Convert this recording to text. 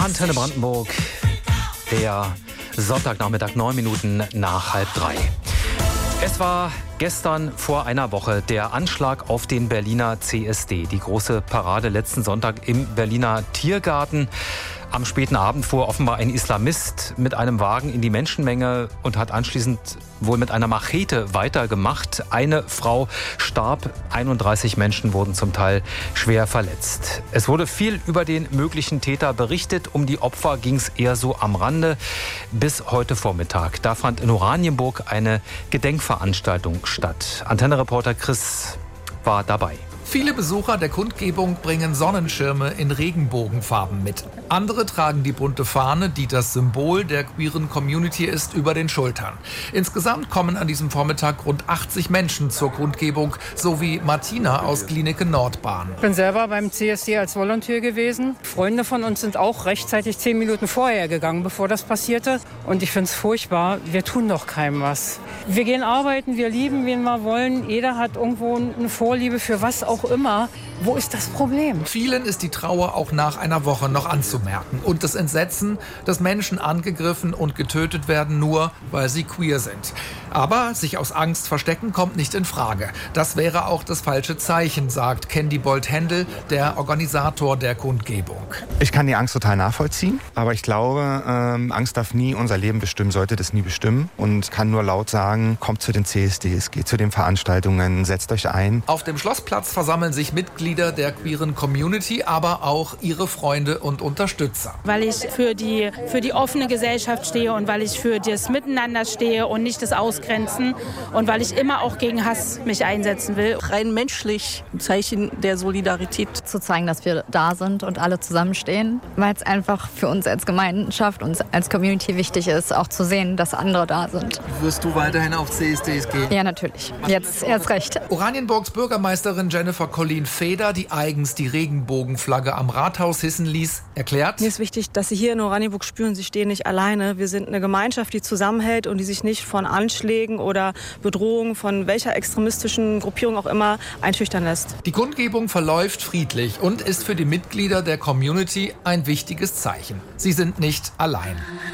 Antenne Brandenburg, der Sonntagnachmittag, 9 Minuten nach 2:30. Es war gestern vor einer Woche der Anschlag auf den Berliner CSD, die große Parade letzten Sonntag im Berliner Tiergarten. Am späten Abend fuhr offenbar ein Islamist mit einem Wagen in die Menschenmenge und hat anschließend wohl mit einer Machete weitergemacht. Eine Frau starb, 31 Menschen wurden zum Teil schwer verletzt. Es wurde viel über den möglichen Täter berichtet. Um die Opfer ging es eher so am Rande. Bis heute Vormittag. Da fand in Oranienburg eine Gedenkveranstaltung statt. Antenne-Reporter Chris war dabei. Viele Besucher der Kundgebung bringen Sonnenschirme in Regenbogenfarben mit. Andere tragen die bunte Fahne, die das Symbol der queeren Community ist, über den Schultern. Insgesamt kommen an diesem Vormittag rund 80 Menschen zur Kundgebung, so wie Martina aus Glienicke Nordbahn. Ich bin selber beim CSD als Volontär gewesen. Freunde von uns sind auch rechtzeitig 10 Minuten vorher gegangen, bevor das passierte. Und ich finde es furchtbar, wir tun doch keinem was. Wir gehen arbeiten, wir lieben, wen wir wollen. Jeder hat irgendwo eine Vorliebe für was auch immer. Wo ist das Problem? Vielen ist die Trauer auch nach einer Woche noch anzumerken. Und das Entsetzen, dass Menschen angegriffen und getötet werden, nur weil sie queer sind. Aber sich aus Angst verstecken kommt nicht in Frage. Das wäre auch das falsche Zeichen, sagt Candy Bolt-Händel, der Organisator der Kundgebung. Ich kann die Angst total nachvollziehen, aber ich glaube, Angst darf nie unser Leben bestimmen, sollte das nie bestimmen. Und kann nur laut sagen, kommt zu den CSDs, geht zu den Veranstaltungen, setzt euch ein. Auf dem Schlossplatz versammeln sich Mitglieder der queeren Community, aber auch ihre Freunde und Unterstützer. Weil ich für die offene Gesellschaft stehe und weil ich für das Miteinander stehe und nicht das Ausgrenzen und weil ich immer auch gegen Hass mich einsetzen will. Rein menschlich ein Zeichen der Solidarität. Zu zeigen, dass wir da sind und alle zusammenstehen, weil es einfach für uns als Gemeinschaft und als Community wichtig ist, auch zu sehen, dass andere da sind. Wirst du weiterhin auf CSDs gehen? Ja, natürlich. Jetzt erst recht. Oranienburgs Bürgermeisterin Jennifer Colleen Feder, die eigens die Regenbogenflagge am Rathaus hissen ließ, erklärt: Mir ist wichtig, dass Sie hier in Oranienburg spüren, Sie stehen nicht alleine. Wir sind eine Gemeinschaft, die zusammenhält und die sich nicht von Anschlägen oder Bedrohungen von welcher extremistischen Gruppierung auch immer einschüchtern lässt. Die Kundgebung verläuft friedlich und ist für die Mitglieder der Community ein wichtiges Zeichen. Sie sind nicht allein.